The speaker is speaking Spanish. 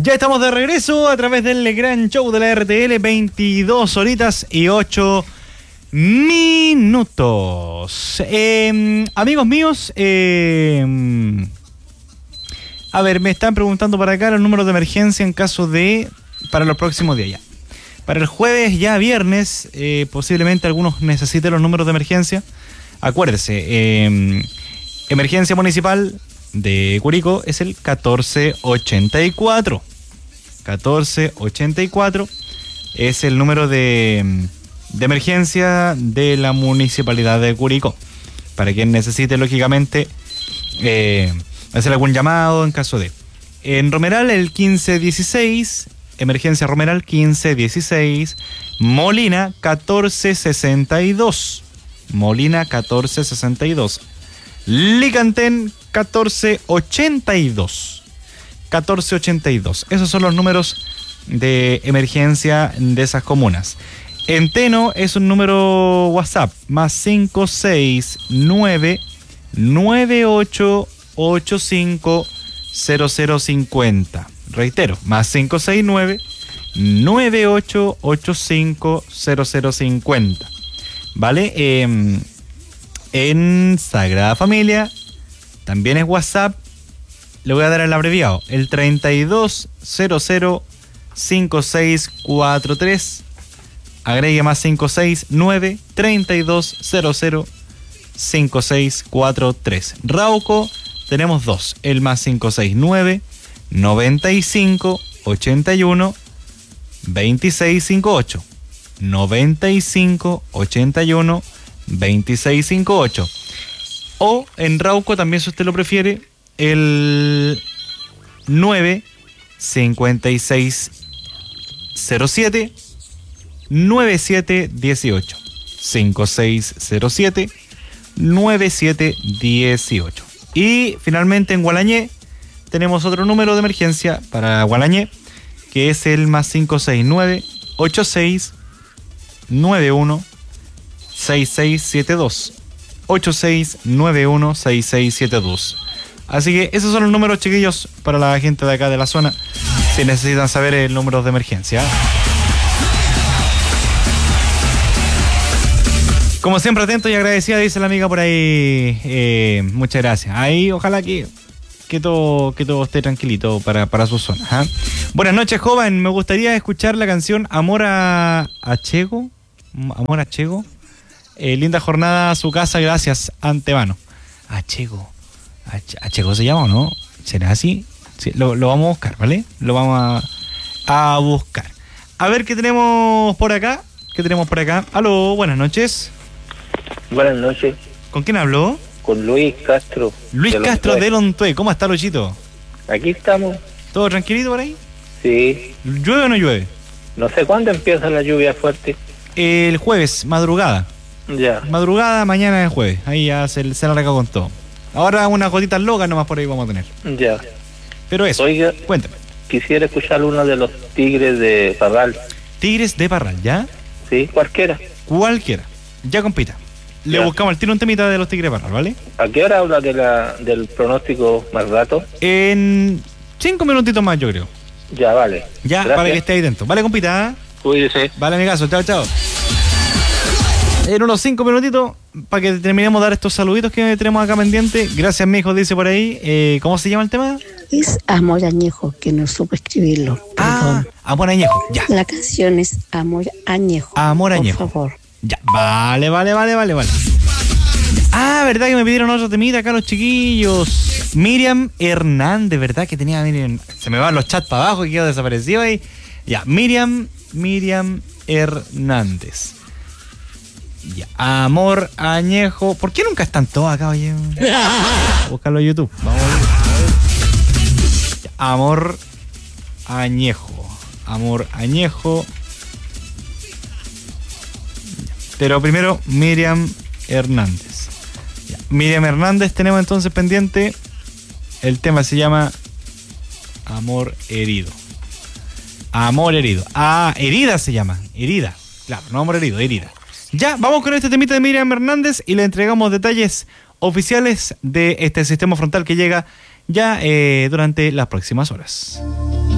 Ya estamos de regreso a través del gran show de la RTL, 22 horitas y 8 minutos. Amigos míos, a ver, me están preguntando para acá los números de emergencia en caso de, para los próximos días ya. Para el jueves, ya viernes, posiblemente algunos necesiten los números de emergencia. Acuérdese, emergencia municipal de Curicó es el 1484. 1484 es el número de emergencia de la municipalidad de Curicó. Para quien necesite, lógicamente, hacer algún llamado en caso de. En Romeral, el 1516, emergencia Romeral 1516, Molina 1462. Molina 1462. Licantén 1482. 1482. Esos son los números de emergencia de esas comunas. En Teno es un número WhatsApp más 569 9885 0050. Reitero, más 569 9885 0050. ¿Vale? En Sagrada Familia también es WhatsApp. Le voy a dar el abreviado, el 32005643. Agregue más 569 32005643. Rauco tenemos dos, el más 569 95 81 2658. 95 81 2658. O en Rauco también, si usted lo prefiere, el 95607 9718. 5607 9718. Y finalmente en Gualañé tenemos otro número de emergencia para Gualañé, que es el más 569 86 91 6672. 8691 6672. Así que esos son los números, chiquillos, para la gente de acá de la zona, si necesitan saber el número de emergencia. Como siempre, atento y agradecida, dice la amiga por ahí. Muchas gracias. Ahí, ojalá que todo esté tranquilito para su zona. ¿Ah? Buenas noches, joven. Me gustaría escuchar la canción Amor a Chego. Amor a Chego. Linda jornada a su casa, gracias antemano. Achego. Achego se llama, ¿o no? ¿Será así? Sí, lo vamos a buscar, ¿vale? Lo vamos a buscar. A ver qué tenemos por acá. Aló, buenas noches. Buenas noches. ¿Con quién habló? Con Luis Castro. Luis Castro de Lontué. ¿Cómo está, Luchito? Aquí estamos. ¿Todo tranquilito por ahí? Sí. ¿Llueve o no llueve? No sé cuándo empieza la lluvia fuerte. El jueves, madrugada. Ya. Madrugada, mañana es jueves. Ahí ya se larga con todo. Ahora unas gotitas locas nomás por ahí vamos a tener. Ya. Pero eso, oiga, cuéntame. Quisiera escuchar uno de los Tigres de Parral. Tigres de Parral, ¿ya? Sí, cualquiera. Ya, compita. Le buscamos al tiro un temita de los Tigres de Parral, ¿vale? ¿A qué hora habla del pronóstico más rato? En 5 minutitos más, yo creo. Ya, vale. Ya, gracias. Para que esté ahí dentro. ¿Vale, compita? Cuídese. Vale, amigazo. Chao. En unos 5 minutitos, para que terminemos de dar estos saluditos que tenemos acá pendientes. Gracias, mi hijo, dice por ahí. ¿Cómo se llama el tema? Es Amor Añejo, que no supo escribirlo. Perdón. Amor Añejo, ya. La canción es Amor Añejo. Amor Añejo. Por favor. Ya, vale. ¿Verdad que me pidieron otro temita acá los chiquillos? Miriam Hernández, ¿verdad que tenía Miriam? Se me van los chats para abajo y quedó desaparecido ahí. Ya, Miriam Hernández. Ya, Amor Añejo. ¿Por qué nunca están todos acá, oye? Búscalo en YouTube. Vamos a ver. Ya, Amor Añejo. Pero primero, Miriam Hernández. Ya, Miriam Hernández tenemos entonces pendiente. El tema se llama Amor Herido. Herida se llama. Herida. Claro, no amor herido, herida. Ya, vamos con este temita de Miriam Hernández y le entregamos detalles oficiales de este sistema frontal que llega ya durante las próximas horas.